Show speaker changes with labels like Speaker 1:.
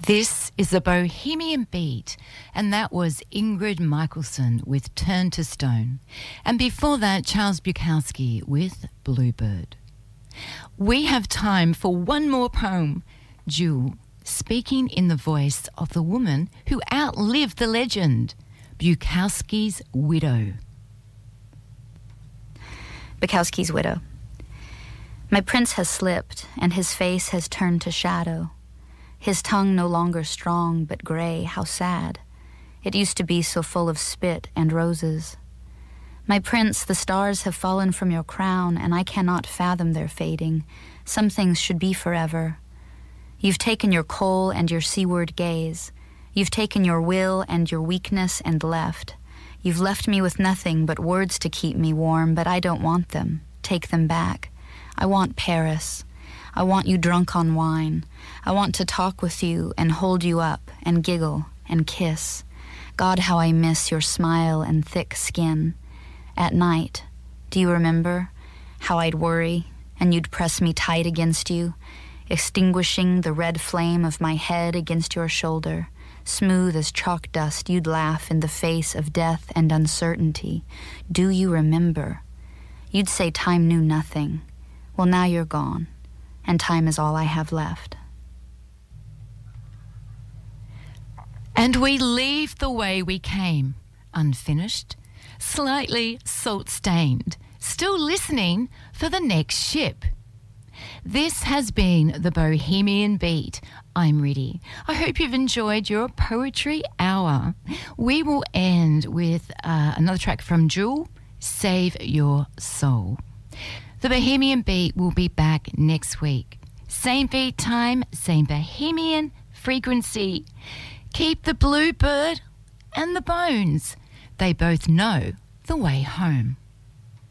Speaker 1: This is the Bohemian Beat, and that was Ingrid Michaelson with Turn to Stone. And before that, Charles Bukowski with Bluebird. We have time for one more poem. Jewel, speaking in the voice of the woman who outlived the legend, Bukowski's widow.
Speaker 2: Bukowski's widow. My prince has slipped, and his face has turned to shadow. His tongue no longer strong, but gray, how sad. It used to be so full of spit and roses. My prince, the stars have fallen from your crown, and I cannot fathom their fading. Some things should be forever. You've taken your coal and your seaward gaze. You've taken your will and your weakness and left. You've left me with nothing but words to keep me warm, but I don't want them. Take them back. I want Paris. I want you drunk on wine. I want to talk with you and hold you up and giggle and kiss. God, how I miss your smile and thick skin. At night, do you remember how I'd worry and you'd press me tight against you, extinguishing the red flame of my head against your shoulder? Smooth as chalk dust, you'd laugh in the face of death and uncertainty. Do you remember? You'd say time knew nothing. Well, now you're gone, and time is all I have left.
Speaker 1: And we leave the way we came, unfinished, slightly salt-stained, still listening for the next ship. This has been the Bohemian Beat. I'm Riddy. I hope you've enjoyed your poetry hour. We will end with another track from Jewel, Save Your Soul. The Bohemian Beat will be back next week. Same beat time, same Bohemian frequency. Keep the bluebird and the bones. They both know the way home.